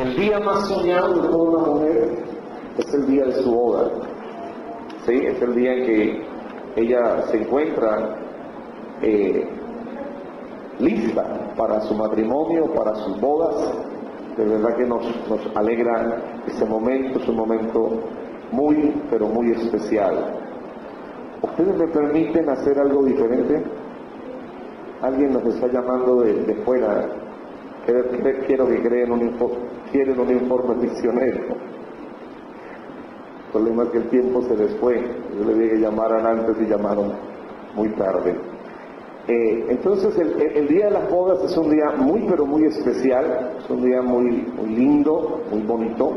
El día más soñado de toda una mujer es el día de su boda. ¿Sí? Es el día en que ella se encuentra lista para su matrimonio, para sus bodas. De verdad que nos alegra ese momento, es un momento muy, pero muy especial. ¿Ustedes me permiten hacer algo diferente? Alguien nos está llamando de fuera. Quiero que quieren un informe diccionario. El problema es que el tiempo se les fue. Yo les dije que llamaran antes y llamaron muy tarde. Entonces el día de las bodas es un día muy, pero muy especial. Es un día muy, muy lindo, muy bonito.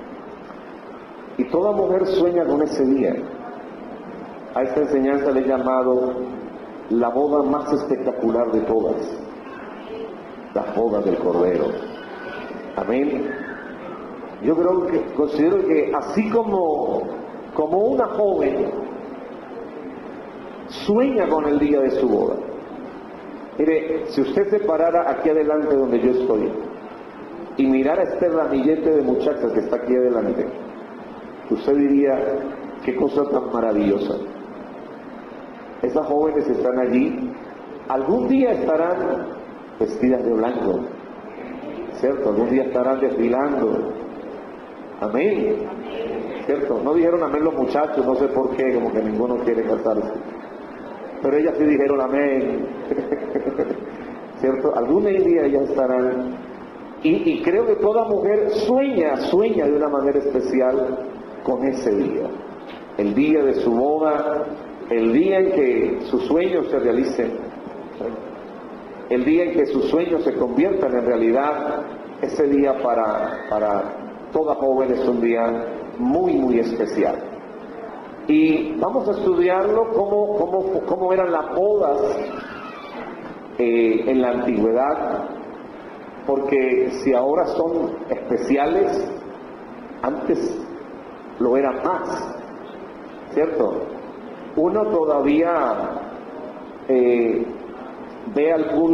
Y toda mujer sueña con ese día. A esta enseñanza le he llamado la boda más espectacular de todas. Las bodas del Cordero. Amén. Yo considero que así como una joven sueña con el día de su boda. Mire, si usted se parara aquí adelante donde yo estoy y mirara este ramillete de muchachas que está aquí adelante, usted diría, qué cosa tan maravillosa. Esas jóvenes están allí, algún día estarán vestidas de blanco, ¿cierto? Algún día estarán desfilando. Amén. ¿Cierto? No dijeron amén los muchachos, no sé por qué, como que ninguno quiere casarse. Pero ellas sí dijeron amén. ¿Cierto? Algún día ellas estarán. Y creo que toda mujer sueña de una manera especial con ese día. El día de su boda, el día en que sus sueños se realicen. El día en que sus sueños se conviertan en realidad. Ese día para toda joven es un día muy, muy especial. Y vamos a estudiarlo cómo eran las bodas en la antigüedad, porque si ahora son especiales, antes lo eran más, ¿cierto? Uno todavía ve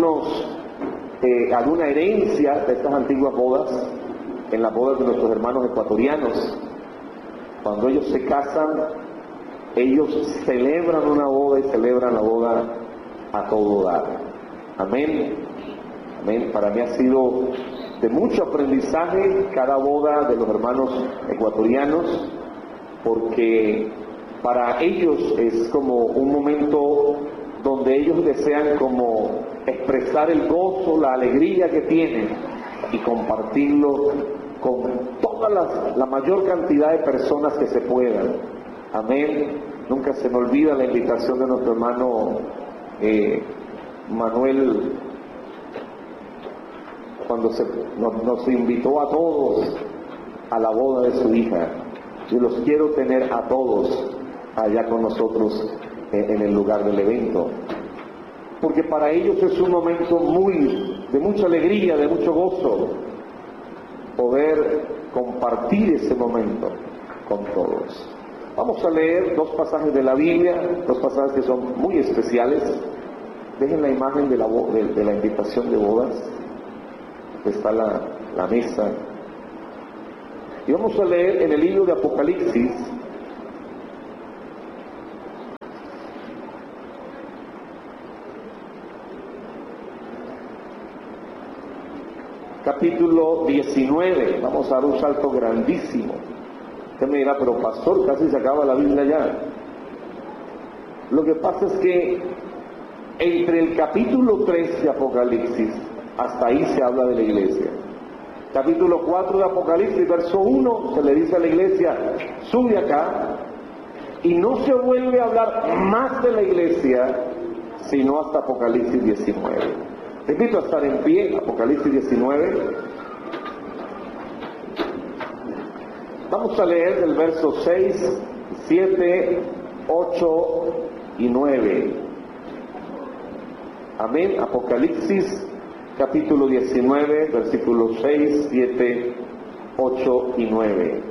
alguna herencia de estas antiguas bodas en las bodas de nuestros hermanos ecuatorianos. Cuando ellos se casan, ellos celebran una boda y celebran la boda a todo dar. Amén. Amén. Para mí ha sido de mucho aprendizaje cada boda de los hermanos ecuatorianos, porque para ellos es como un momento donde ellos desean como expresar el gozo, la alegría que tienen y compartirlo con toda la mayor cantidad de personas que se puedan. Amén. Nunca se me olvida la invitación de nuestro hermano Manuel, cuando nos invitó a todos a la boda de su hija. Yo los quiero tener a todos allá con nosotros en el lugar del evento, porque para ellos es un momento de mucha alegría, de mucho gozo, poder compartir ese momento con todos. Vamos a leer dos pasajes de la Biblia, dos pasajes que son muy especiales. Dejen la imagen de la invitación de bodas, que está la mesa. Y vamos a leer en el libro de Apocalipsis, capítulo 19, vamos a dar un salto grandísimo. Usted me dirá, pero pastor, casi se acaba la Biblia ya. Lo que pasa es que entre el capítulo 3 de Apocalipsis, hasta ahí se habla de la iglesia. Capítulo 4 de Apocalipsis, verso 1, se le dice a la iglesia, sube acá, y no se vuelve a hablar más de la iglesia, sino hasta Apocalipsis 19. Te invito a estar en pie, Apocalipsis 19. Vamos a leer del verso 6, 7, 8 y 9. Amén. Apocalipsis capítulo 19, versículos 6, 7, 8 y 9.